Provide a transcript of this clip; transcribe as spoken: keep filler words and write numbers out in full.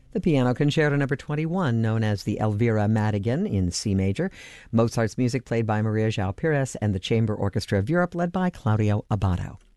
The Piano Concerto number twenty-one, known as the Elvira Madigan in C major. Mozart's music played by Maria João Pires and the Chamber Orchestra of Europe, led by Claudio Abbado.